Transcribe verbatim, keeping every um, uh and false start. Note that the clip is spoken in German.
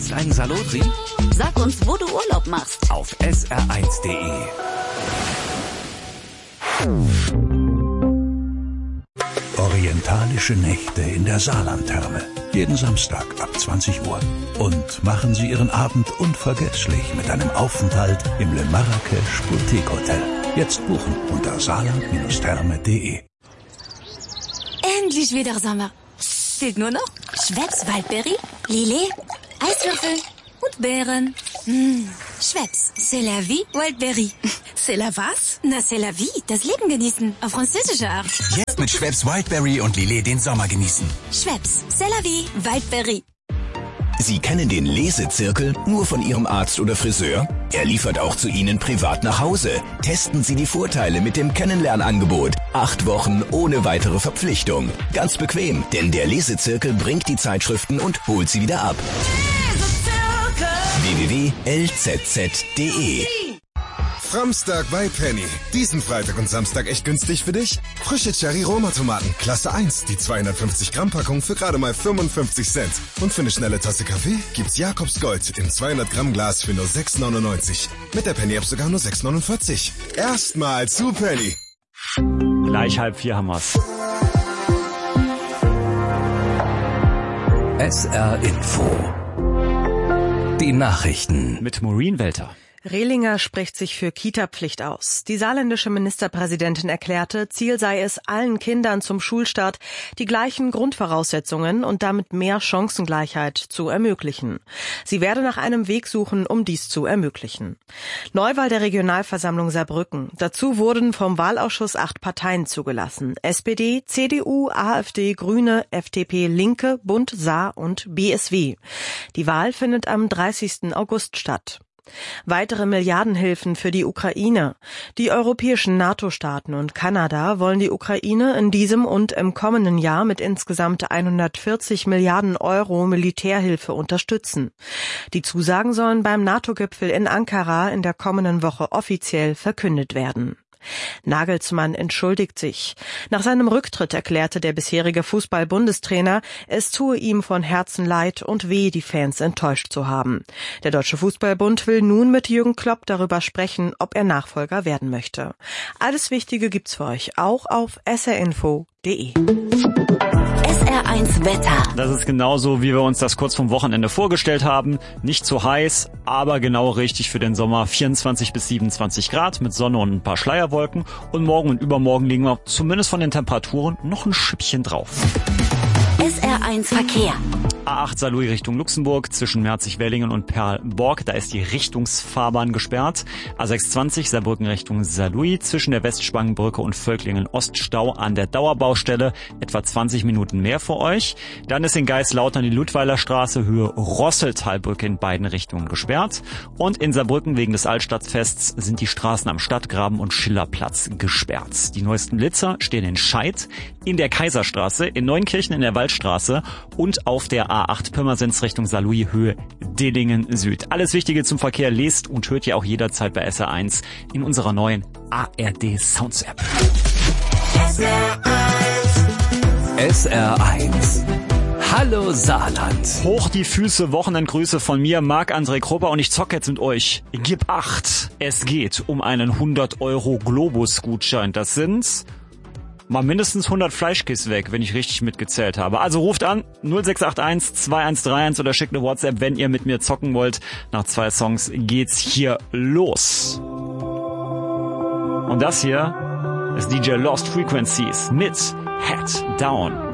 Jetzt ein Salotri? Sag uns, wo du Urlaub machst. Auf S R eins Punkt de. Orientalische Nächte in der Saarlandtherme. Jeden Samstag ab zwanzig Uhr. Und machen Sie Ihren Abend unvergesslich mit einem Aufenthalt im Le Marrakech Boutique Hotel. Jetzt buchen unter saarland Therme punkt de. Endlich wieder Sommer. Fehlt nur noch Schweppes Waldberry, Lillet, Eiswürfel und Beeren. Mmh. Schweppes, c'est la vie, Waldberry. C'est la was? Na, c'est la vie, das Leben genießen, auf französische Art. Jetzt mit Schweppes Wildberry und Lillet den Sommer genießen. Schweppes, c'est la vie, Waldberry. Sie kennen den Lesezirkel nur von Ihrem Arzt oder Friseur? Er liefert auch zu Ihnen privat nach Hause. Testen Sie die Vorteile mit dem Kennenlernangebot. Acht Wochen ohne weitere Verpflichtung. Ganz bequem, denn der Lesezirkel bringt die Zeitschriften und holt sie wieder ab. w w w punkt l z z punkt de Framstag bei Penny. Diesen Freitag und Samstag echt günstig für dich? Frische Cherry-Roma-Tomaten, Klasse eins, die zweihundertfünfzig Gramm Packung für gerade mal fünfundfünfzig Cent. Und für eine schnelle Tasse Kaffee gibt's Jakobs Gold im zweihundert Gramm Glas für nur sechs neunundneunzig. Mit der Penny-App sogar nur sechs neunundvierzig. Erstmal zu Penny. Gleich halb vier haben wir's. S R Info. Die Nachrichten. Mit Maureen Welter. Rehlinger spricht sich für Kita-Pflicht aus. Die saarländische Ministerpräsidentin erklärte, Ziel sei es, allen Kindern zum Schulstart die gleichen Grundvoraussetzungen und damit mehr Chancengleichheit zu ermöglichen. Sie werde nach einem Weg suchen, um dies zu ermöglichen. Neuwahl der Regionalversammlung Saarbrücken. Dazu wurden vom Wahlausschuss acht Parteien zugelassen. S P D, C D U, AfD, Grüne, F D P, Linke, Bund, Saar und B S W. Die Wahl findet am dreißigsten August statt. Weitere Milliardenhilfen für die Ukraine. Die europäischen NATO-Staaten und Kanada wollen die Ukraine in diesem und im kommenden Jahr mit insgesamt hundertvierzig Milliarden Euro Militärhilfe unterstützen. Die Zusagen sollen beim NATO-Gipfel in Ankara in der kommenden Woche offiziell verkündet werden. Nagelsmann entschuldigt sich. Nach seinem Rücktritt erklärte der bisherige Fußball-Bundestrainer, es tue ihm von Herzen leid und weh, die Fans enttäuscht zu haben. Der Deutsche Fußballbund will nun mit Jürgen Klopp darüber sprechen, ob er Nachfolger werden möchte. Alles Wichtige gibt's für euch auch auf s r info punkt de. S R eins Wetter. Das ist genauso, wie wir uns das kurz vom Wochenende vorgestellt haben. Nicht zu heiß, aber genau richtig für den Sommer. vierundzwanzig bis siebenundzwanzig Grad mit Sonne und ein paar Schleierwolken. Und morgen und übermorgen liegen wir zumindest von den Temperaturen noch ein Schippchen drauf. S R eins Verkehr. A acht Saarlouis Richtung Luxemburg zwischen Merzig-Wellingen und Perlborg, da ist die Richtungsfahrbahn gesperrt. A sechshundertzwanzig Saarbrücken Richtung Saarlouis zwischen der Westspangenbrücke und Völklingen Oststau an der Dauerbaustelle, etwa zwanzig Minuten mehr für euch. Dann ist in Geislautern die Ludweiler Straße Höhe Rosseltalbrücke in beiden Richtungen gesperrt. Und in Saarbrücken wegen des Altstadtfests sind die Straßen am Stadtgraben und Schillerplatz gesperrt. Die neuesten Blitzer stehen in Scheid, in der Kaiserstraße, in Neunkirchen in der Waldstraße und auf der A acht Pirmasens Richtung Saarlouis Höhe Dillingen Süd. Alles Wichtige zum Verkehr lest und hört ihr auch jederzeit bei S R eins in unserer neuen A R D Sounds App. S R eins. Hallo Saarland. Hoch die Füße, Wochenendgrüße von mir, Marc-André Krupper, und ich zocke jetzt mit euch. Gib acht. Es geht um einen hundert Euro Globus-Gutschein. Das sind mal mindestens hundert Fleischkiss weg, wenn ich richtig mitgezählt habe. Also ruft an null sechs acht eins zwei eins drei eins oder schickt eine WhatsApp, wenn ihr mit mir zocken wollt. Nach zwei Songs geht's hier los. Und das hier ist D J Lost Frequencies mit Head Down.